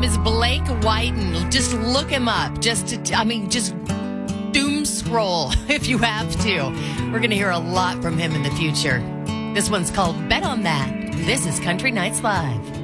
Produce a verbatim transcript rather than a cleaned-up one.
name is Blake Whiten. Just look him up. Just, to, I mean, just doom scroll if you have to. We're going to hear a lot from him in the future. This one's called Bet on That. This is Country Nights Live.